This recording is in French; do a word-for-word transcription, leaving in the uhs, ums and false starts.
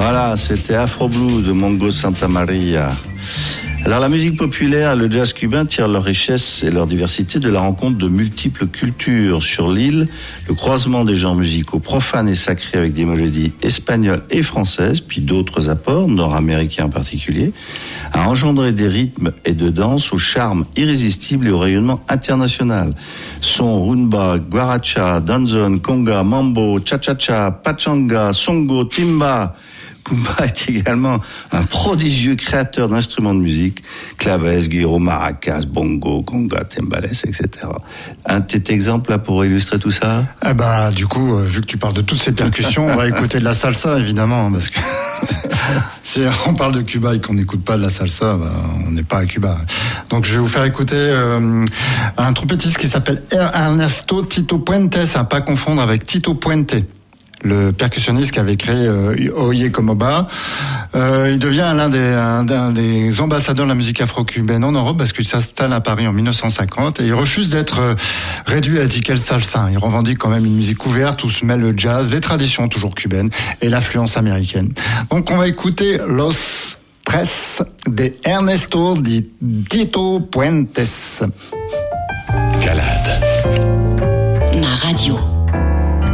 Voilà, c'était Afro Blues de Mongo Santa Maria. Alors la musique populaire et le jazz cubain tirent leur richesse et leur diversité de la rencontre de multiples cultures. Sur l'île, le croisement des genres musicaux profanes et sacrés avec des mélodies espagnoles et françaises, puis d'autres apports, nord-américains en particulier, a engendré des rythmes et de danse au charme irrésistible et au rayonnement international. Son rumba, guaracha, danzón, conga, mambo, cha-cha-cha, pachanga, songo, timba. Kumba est également un prodigieux créateur d'instruments de musique, clavès, guiro, maracas, bongo, conga, timbales, et cetera. Un petit exemple là pour illustrer tout ça? Eh bah, du coup, euh, vu que tu parles de toutes ces percussions, on va écouter de la salsa, évidemment, parce que si on parle de Cuba et qu'on n'écoute pas de la salsa, bah, on n'est pas à Cuba. Donc, je vais vous faire écouter euh, un trompettiste qui s'appelle Ernesto Tito Puente, à pas confondre avec Tito Puente, le percussionniste qui avait créé euh, Oye Como Va. Euh, il devient l'un des, un, un des ambassadeurs de la musique afro-cubaine en Europe parce qu'il s'installe à Paris en dix-neuf cent cinquante et il refuse d'être euh, réduit à l'étiquette salsa. Il revendique quand même une musique ouverte où se mêle le jazz, les traditions toujours cubaines et l'influence américaine. Donc on va écouter Los Tres de Ernesto di Tito Puentes. Calade.